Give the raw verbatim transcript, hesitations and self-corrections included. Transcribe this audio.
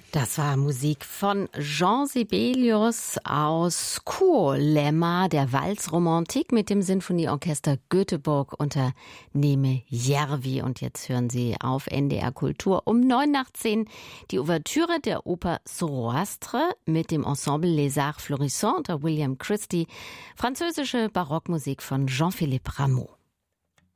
Das war Musik von Jean Sibelius aus Kuolemaa, der Walzromantik mit dem Sinfonieorchester Göteborg unter Neeme Järvi. Und jetzt hören Sie auf N D R Kultur um neun nach zehn die Ouvertüre der Oper Zoroastre mit dem Ensemble Les Arts Florissants unter William Christie, französische Barockmusik von Jean-Philippe Rameau.